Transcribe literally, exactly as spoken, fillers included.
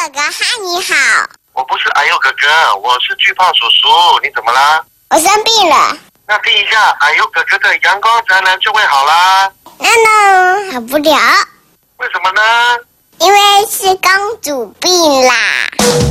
哥哈，你好。 我不是哎呦哥哥，我是巨胖叔叔，你怎么啦？ 我生病了。 那听一下哎呦哥哥的阳光宅男就会好啦。 那呢，好不了。 为什么呢？ 因为是公主病啦。